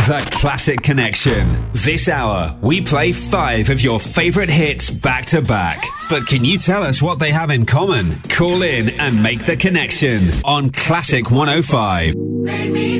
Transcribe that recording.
The Classic Connection. This hour, we play 5 of your favourite hits back to back. But can you tell us what they have in common? Call in and make the connection on Classic 105.